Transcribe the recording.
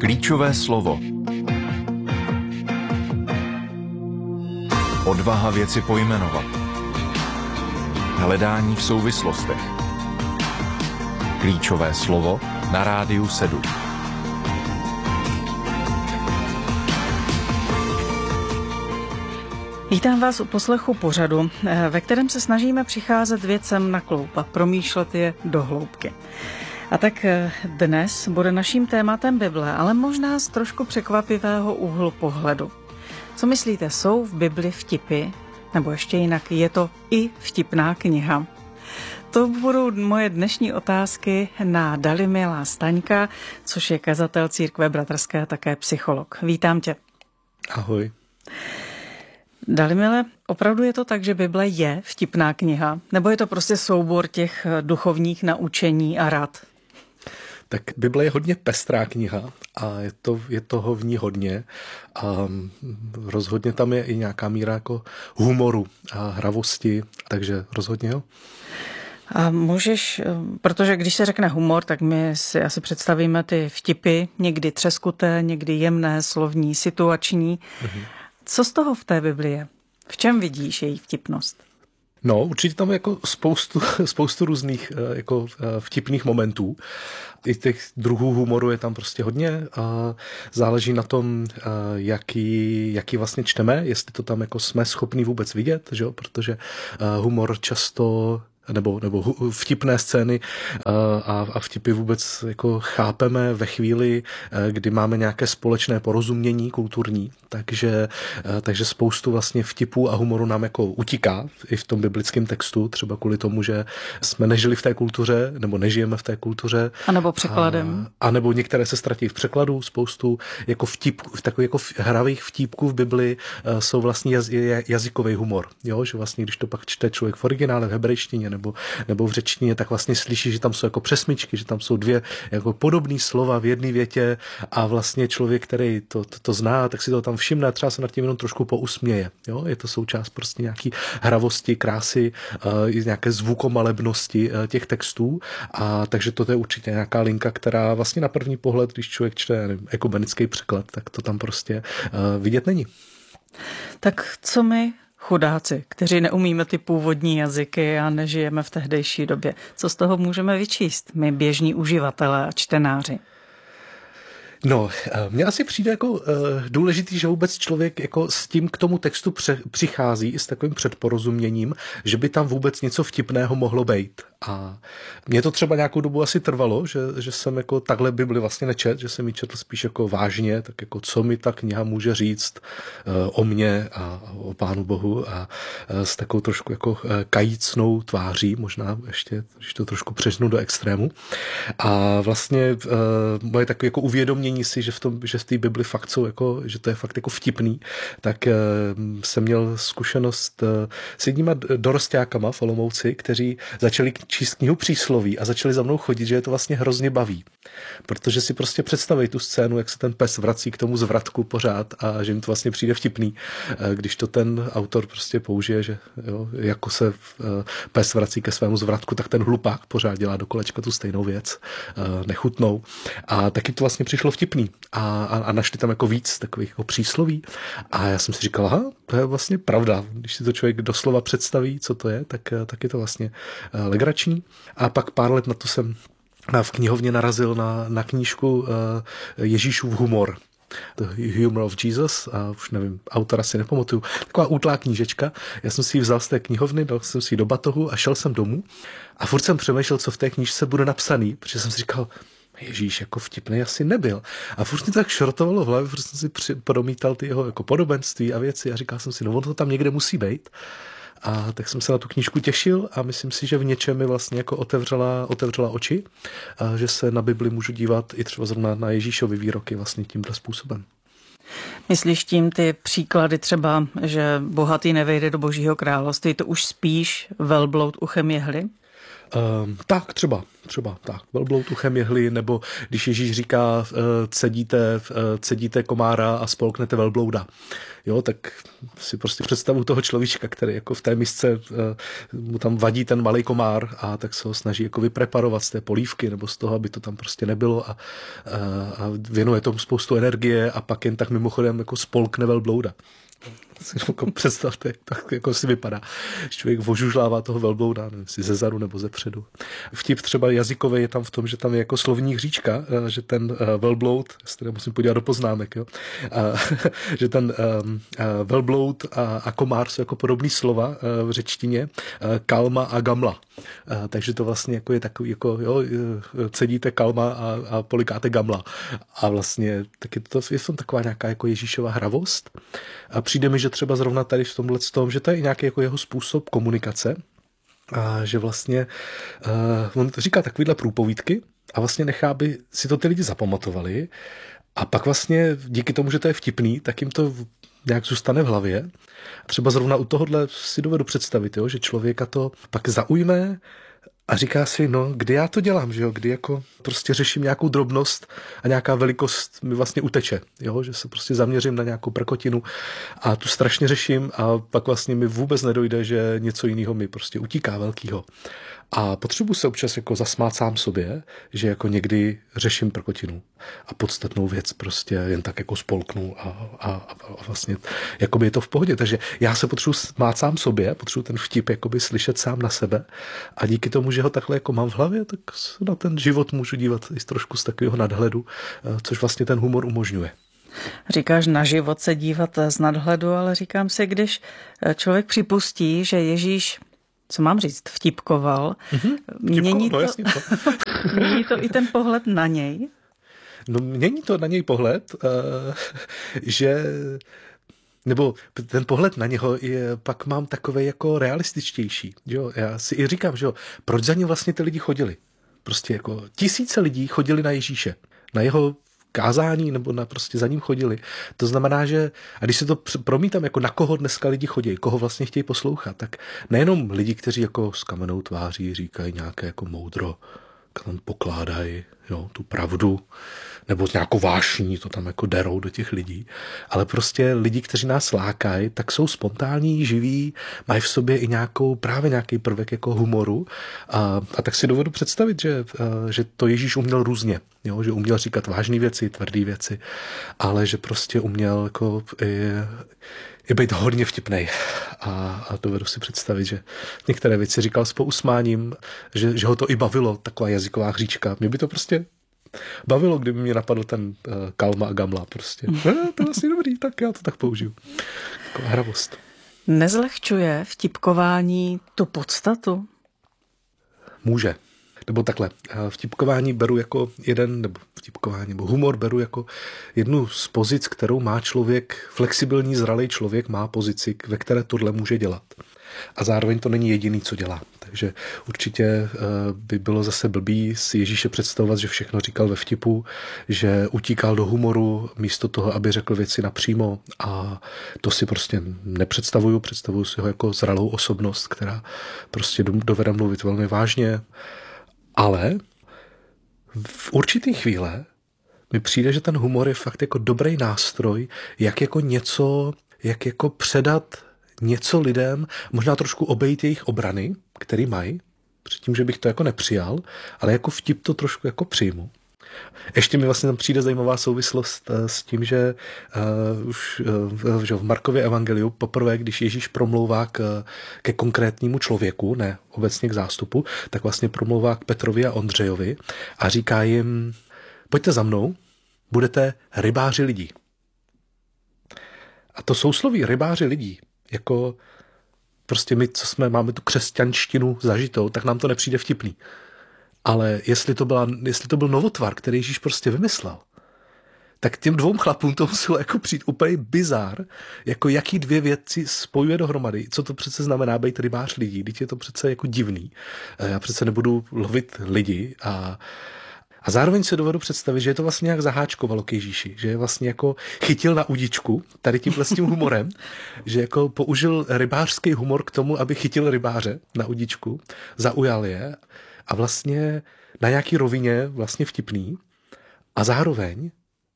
Klíčové slovo. Odvaha věci pojmenovat. Hledání v souvislostech. Klíčové slovo na Rádiu 7. Vítám vás u poslechu pořadu, ve kterém se snažíme přicházet věcem na kloub a promýšlet je do hloubky. A tak dnes bude naším tématem Bible, ale možná z trošku překvapivého úhlu pohledu. Co myslíte, jsou v Bibli vtipy? Nebo ještě jinak, je to i vtipná kniha? To budou moje dnešní otázky na Dalimila Staňka, což je kazatel církve bratrské a také psycholog. Vítám tě. Ahoj. Dalimile, opravdu je to tak, že Bible je vtipná kniha? Nebo je to prostě soubor těch duchovních naučení a rad? Tak Bible je hodně pestrá kniha a je toho v ní hodně. A rozhodně tam je i nějaká míra jako humoru a hravosti, takže rozhodně jo. A můžeš, protože když se řekne humor, tak my si asi představíme ty vtipy, někdy třeskuté, někdy jemné, slovní, situační. Co z toho v té Bibli je? V čem vidíš její vtipnost? No, určitě tam je jako spoustu různých jako vtipných momentů. I těch druhů humoru je tam prostě hodně. Záleží na tom, jaký vlastně čteme, jestli to tam jako jsme schopni vůbec vidět, že jo? Protože humor často nebo vtipné scény a vtipy vůbec jako chápeme ve chvíli, kdy máme nějaké společné porozumění kulturní, takže spoustu vlastně vtipů a humoru nám jako utíká i v tom biblickém textu, třeba kvůli tomu, že jsme nežili v té kultuře, nebo nežijeme v té kultuře. A nebo překladem. A nebo některé se ztratí v překladu, spoustu jako takových jako hravých vtípků v Bibli jsou vlastně jazykový humor, jo? Že vlastně, když to pak čte člověk v originále, v hebrejštině nebo v řečtině, tak vlastně slyší, že tam jsou jako přesmyčky, že tam jsou dvě jako podobné slova v jedné větě a vlastně člověk, který to zná, tak si to tam všimne a třeba se nad tím jenom trošku pousměje. Jo? Je to součást prostě nějaký hravosti, krásy, nějaké zvukomalebnosti těch textů, a takže to je určitě nějaká linka, která vlastně na první pohled, když člověk čte ekumenický překlad, tak to tam prostě vidět není. Tak co my, chudáci, kteří neumíme ty původní jazyky a nežijeme v tehdejší době, co z toho můžeme vyčíst, my běžní uživatelé a čtenáři? No, mně asi přijde jako důležitý, že vůbec člověk jako s tím k tomu textu přichází i s takovým předporozuměním, že by tam vůbec něco vtipného mohlo být. A mě to třeba nějakou dobu asi trvalo, že jsem jako takhle Bibli vlastně nečet, že jsem ji četl spíš jako vážně, tak jako co mi ta kniha může říct o mně a o Pánu Bohu a s takovou trošku jako kajícnou tváří, možná ještě, když to trošku přežnu do extrému. A vlastně moje takové jako uvědomění si, že v té Bibli fakt jsou jako, že to je fakt jako vtipný, tak jsem měl zkušenost s jedníma dorosťákama v Olomouci, kteří začali číst knihu Přísloví a začali za mnou chodit, že je to vlastně hrozně baví. Protože si prostě představí tu scénu, jak se ten pes vrací k tomu zvratku pořád a že jim to vlastně přijde vtipný, když to ten autor prostě použije, že jo, jako se pes vrací ke svému zvratku, tak ten hlupák pořád dělá do kolečka tu stejnou věc, nechutnou. A taky to vlastně přišlo vtipný. A našli tam jako víc takových jako přísloví. A já jsem si říkal, aha, to je vlastně pravda. Když si to člověk doslova představí, co to je, tak je to vlastně legrační. A pak pár let na to jsem v knihovně narazil na knížku Ježíšův humor. The Humor of Jesus, a už nevím, autora si nepamatuju, taková útlá knížečka. Já jsem si ji vzal z té knihovny, dal jsem si ji do batohu a šel jsem domů a furt jsem přemýšlel, co v té knížce bude napsaný, protože jsem si říkal, Ježíš jako vtipný asi nebyl. A furt mi to tak šrotovalo v hlavě, protože jsem si promítal ty jeho jako podobenství a věci a říkal jsem si, no on to tam někde musí být. A tak jsem se na tu knížku těšil a myslím si, že v něčem mi vlastně jako otevřela oči, a že se na Bibli můžu dívat i třeba zrovna na Ježíšovy výroky vlastně tímto způsobem. Myslíš tím ty příklady třeba, že bohatý nevejde do Božího království, to už spíš velbloud uchem jehly? Tak třeba. třeba tak, velbloud uchem jehly, nebo když Ježíš říká, cedíte komára a spolknete velblouda. Jo, tak si prostě představu toho človíčka, který jako v té misce mu tam vadí ten malý komár a tak se ho snaží jako vypreparovat z té polívky nebo z toho, aby to tam prostě nebylo a věnuje tomu spoustu energie a pak jen tak mimochodem jako spolkne velblouda. Si jako představte, tak jako si vypadá. Člověk vožužlává toho velblouda, nevím, si ze zadu nebo ze předu. Vtip třeba jazykový je tam v tom, že tam je jako slovní hříčka, že ten velbloud, já se teda musím podívat do poznámek, jo, že ten velbloud a komár jsou jako podobný slova v řečtině, kalma a gamla. Takže to vlastně jako je takový, jako jo, cedíte kalma a polikáte gamla. A vlastně tak je to taková nějaká jako Ježíšova hravost. A přijde mi, že třeba zrovna tady v tomhle tom, že to je nějaký jako jeho způsob komunikace a že vlastně on říká takovýhle průpovídky a vlastně nechá, aby si to ty lidi zapamatovali a pak vlastně díky tomu, že to je vtipný, tak jim to nějak zůstane v hlavě. Třeba zrovna u tohohle si dovedu představit, jo, že člověka to pak zaujme a říká si, no, kdy já to dělám, že jo, kdy jako prostě řeším nějakou drobnost a nějaká velikost mi vlastně uteče, jo, že se prostě zaměřím na nějakou prkotinu a tu strašně řeším a pak vlastně mi vůbec nedojde, že něco jiného mi prostě utíká velkýho. A potřebuji se občas jako zasmát sám sobě, že jako někdy řeším prkotinu a podstatnou věc prostě jen tak jako spolknu a vlastně jakoby je to v pohodě. Takže já se potřebuji smát sám sobě, potřebuji ten vtip jakoby slyšet sám na sebe a díky tomu, že ho takhle jako mám v hlavě, tak se na ten život můžu dívat i trošku z takového nadhledu, což vlastně ten humor umožňuje. Říkáš na život se dívat z nadhledu, ale říkám si, když člověk připustí, že Ježíš, co mám říct, vtipkoval, mění to i ten pohled na něj? No mění to na něj pohled, že nebo ten pohled na něho je, pak mám takovej jako realističtější. Jo? Já si i říkám, že jo, proč za ním vlastně ty lidi chodili? Prostě jako tisíce lidí chodili na Ježíše, na jeho kázání nebo prostě za ním chodili. To znamená, že a když se to promítám, jako na koho dneska lidi chodí, koho vlastně chtějí poslouchat, tak nejenom lidi, kteří jako s kamennou tváří říkají nějaké jako moudro, tam pokládají, jo, tu pravdu, nebo nějakou vášní, to tam jako derou do těch lidí, ale prostě lidi, kteří nás lákají, tak jsou spontánní, živí, mají v sobě i právě nějaký prvek jako humoru a tak si dovedu představit, že to Ježíš uměl různě, jo, že uměl říkat vážné věci, tvrdé věci, ale že prostě uměl jako i být hodně vtipnej a dovedu si představit, že některé věci říkal s pousmáním, že ho to i bavilo, taková jazyková hříčka. Mě by to prostě bavilo, kdyby mě napadl ten kalma a gamla prostě. To je asi dobrý, tak já to tak použiju. Taková hravost. Nezlehčuje vtipkování tu podstatu? Může. Nebo takhle, vtipkování beru jako nebo humor beru jako jednu z pozic, kterou má člověk, flexibilní, zralý člověk má pozici, ve které tohle může dělat. A zároveň to není jediný, co dělá. Takže určitě by bylo zase blbý si Ježíše představovat, že všechno říkal ve vtipu, že utíkal do humoru místo toho, aby řekl věci napřímo a to si prostě nepředstavuju. Představuju si ho jako zralou osobnost, která prostě dovede mluvit velmi vážně. Ale v určitý chvíle mi přijde, že ten humor je fakt jako dobrý nástroj, jak jako předat něco lidem, možná trošku obejít jejich obrany, který mají, předtím, že bych to jako nepřijal, ale jako vtip to trošku jako přijmu. Ještě mi vlastně tam přijde zajímavá souvislost s tím, že už v Markově evangeliu poprvé, když Ježíš promlouvá ke konkrétnímu člověku, ne obecně k zástupu, tak vlastně promlouvá k Petrovi a Ondřejovi a říká jim, pojďte za mnou, budete rybáři lidí. A to sousloví rybáři lidí, jako prostě my, co máme tu křesťanštinu zažitou, tak nám to nepřijde vtipný. Ale jestli to byl novotvar, který Ježíš prostě vymyslel, tak těm dvou chlapům to muselo jako přijít úplně bizár, jako jaký dvě věci spojuje dohromady. Co to přece znamená být rybář lidí? Teď je to přece jako divný. Já přece nebudu lovit lidi a zároveň se dovedu představit, že je to vlastně nějak zaháčkovalo k Ježíši, že je vlastně jako chytil na udičku tady tímhle s tím humorem, že jako použil rybářský humor k tomu, aby chytil rybáře na udičku, zaujal je a vlastně na nějaký rovině vlastně vtipný a zároveň